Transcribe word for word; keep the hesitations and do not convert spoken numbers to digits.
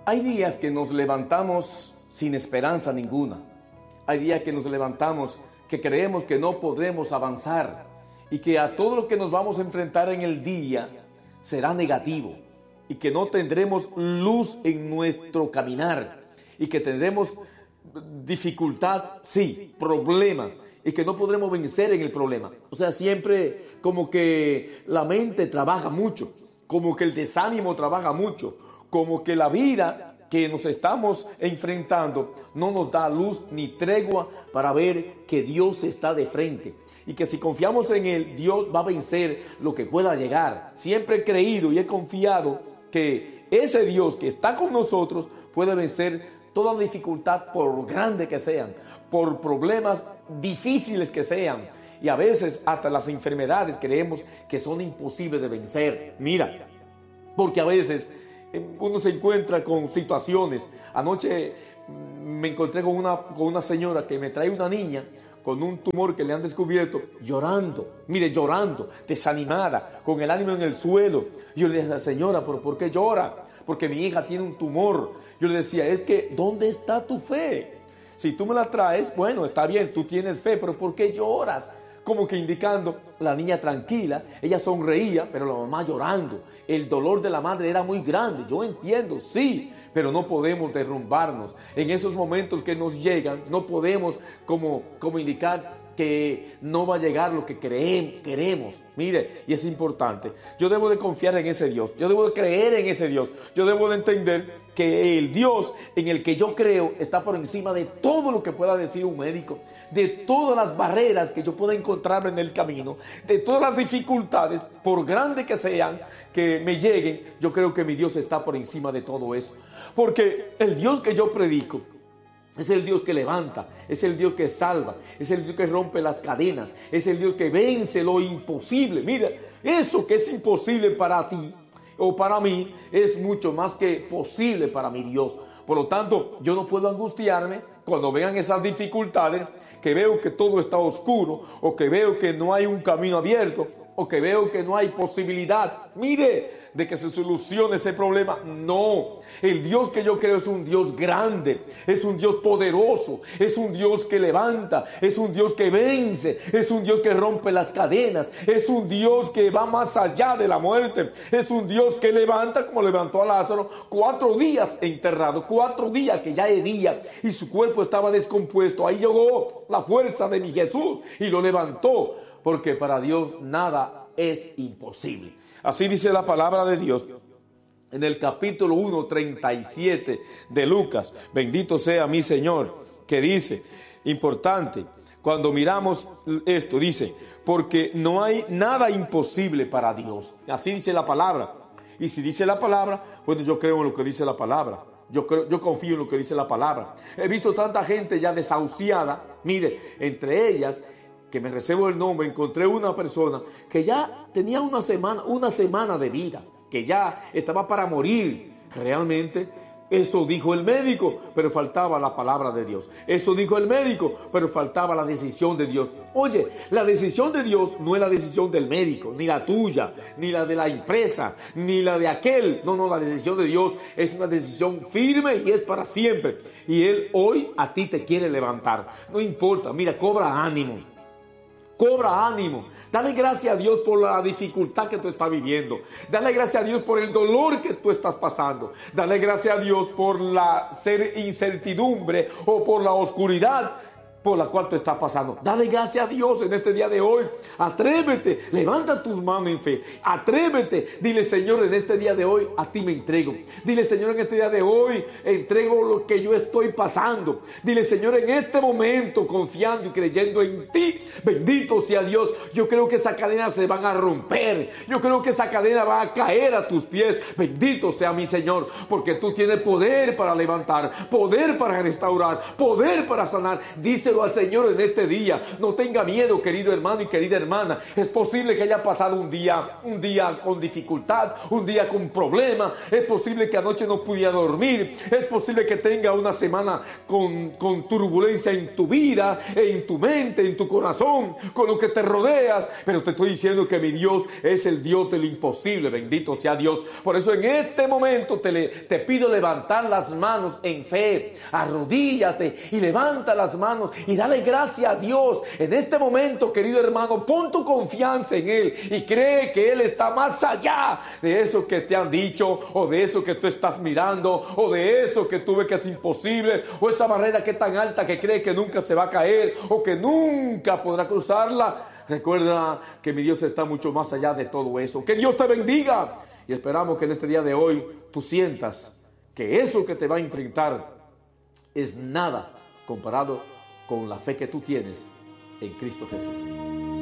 Hay días que nos levantamos sin esperanza ninguna. Hay días que nos levantamos que creemos que no podremos avanzar y que a todo lo que nos vamos a enfrentar en el día será negativo y que no tendremos luz en nuestro caminar y que tendremos dificultad, sí, problema, y que no podremos vencer en el problema. O sea, siempre como que la mente trabaja mucho, como que el desánimo trabaja mucho, como que la vida que nos estamos enfrentando no nos da luz ni tregua para ver que Dios está de frente y que si confiamos en Él, Dios va a vencer lo que pueda llegar. Siempre he creído y he confiado que ese Dios que está con nosotros puede vencer toda dificultad, por grande que sean, por problemas difíciles que sean, y a veces hasta las enfermedades creemos que son imposibles de vencer. Mira, porque a veces uno se encuentra con situaciones. Anoche me encontré con una, con una señora que me trae una niña con un tumor que le han descubierto, llorando, mire, llorando, desanimada, con el ánimo en el suelo. Yo le dije a la señora, ¿pero por qué llora? Porque mi hija tiene un tumor. Yo le decía, es que, ¿dónde está tu fe? Si tú me la traes, bueno, está bien, tú tienes fe, pero ¿por qué lloras? Como que indicando, la niña tranquila, ella sonreía, pero la mamá llorando. El dolor de la madre era muy grande, yo entiendo, sí, pero no podemos derrumbarnos. En esos momentos que nos llegan, no podemos como, como indicar que no va a llegar lo que creemos, queremos. Mire, y es importante, yo debo de confiar en ese Dios, yo debo de creer en ese Dios, yo debo de entender que el Dios en el que yo creo está por encima de todo lo que pueda decir un médico, de todas las barreras que yo pueda encontrarme en el camino, de todas las dificultades, por grandes que sean, que me lleguen. Yo creo que mi Dios está por encima de todo eso, porque el Dios que yo predico es el Dios que levanta, es el Dios que salva, es el Dios que rompe las cadenas, es el Dios que vence lo imposible. Mira, eso que es imposible para ti o para mí es mucho más que posible para mi Dios. Por lo tanto, yo no puedo angustiarme cuando vean esas dificultades, que veo que todo está oscuro, o que veo que no hay un camino abierto, o que veo que no hay posibilidad, mire, de que se solucione ese problema. No, el Dios que yo creo es un Dios grande, es un Dios poderoso, es un Dios que levanta, es un Dios que vence, es un Dios que rompe las cadenas, es un Dios que va más allá de la muerte, es un Dios que levanta, como levantó a Lázaro, cuatro días enterrado, cuatro días que ya hería y su cuerpo estaba descompuesto. Ahí llegó la fuerza de mi Jesús y lo levantó, porque para Dios nada es imposible. Así dice la palabra de Dios en el capítulo uno, treinta y siete de Lucas. Bendito sea mi Señor, que dice, importante, cuando miramos esto, dice, porque no hay nada imposible para Dios. Así dice la palabra. Y si dice la palabra, bueno, yo creo en lo que dice la palabra. Yo, creo, yo confío en lo que dice la palabra. He visto tanta gente ya desahuciada. Mire, entre ellas, que me reservo el nombre, encontré una persona que ya tenía una semana, una semana de vida, que ya estaba para morir. Realmente, eso dijo el médico, pero faltaba la palabra de Dios. Eso dijo el médico, pero faltaba la decisión de Dios. Oye, la decisión de Dios no es la decisión del médico, ni la tuya, ni la de la empresa, ni la de aquel. No, no, la decisión de Dios es una decisión firme y es para siempre. Y Él hoy a ti te quiere levantar. No importa, mira, cobra ánimo. Cobra ánimo. Dale gracias a Dios por la dificultad que tú estás viviendo. Dale gracias a Dios por el dolor que tú estás pasando. Dale gracias a Dios por la incertidumbre o por la oscuridad por la cual tú estás pasando. Dale gracias a Dios en este día de hoy. Atrévete, levanta tus manos en fe. Atrévete, dile, Señor, en este día de hoy a ti me entrego. Dile, Señor, en este día de hoy entrego lo que yo estoy pasando. Dile, Señor, en este momento, confiando y creyendo en ti, bendito sea Dios. Yo creo que esas cadenas se van a romper. Yo creo que esa cadena va a caer a tus pies. Bendito sea mi Señor, porque tú tienes poder para levantar, poder para restaurar, poder para sanar. Dice díselo al Señor en este día. No tenga miedo, querido hermano y querida hermana. Es posible que haya pasado un día, un día con dificultad, un día con problemas. Es posible que anoche no pudiera dormir. Es posible que tenga una semana con, con turbulencia en tu vida, en tu mente, en tu corazón, con lo que te rodeas. Pero te estoy diciendo que mi Dios es el Dios de lo imposible. Bendito sea Dios. Por eso en este momento te, le, te pido levantar las manos en fe. Arrodíllate y levanta las manos y dale gracias a Dios. En este momento, querido hermano, pon tu confianza en Él y cree que Él está más allá de eso que te han dicho, o de eso que tú estás mirando, o de eso que tú ves que es imposible, o esa barrera que es tan alta que cree que nunca se va a caer, o que nunca podrá cruzarla. Recuerda que mi Dios está mucho más allá de todo eso. Que Dios te bendiga. Y esperamos que en este día de hoy tú sientas que eso que te va a enfrentar es nada comparado con la fe que tú tienes en Cristo Jesús.